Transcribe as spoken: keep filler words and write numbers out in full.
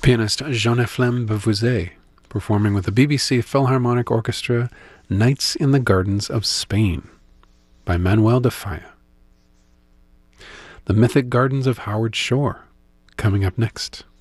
Pianist Jean-Ephlem Beauvoisin performing with the B B C Philharmonic Orchestra, Nights in the Gardens of Spain by Manuel de Falla. The Mythic Gardens of Howard Shore coming up next.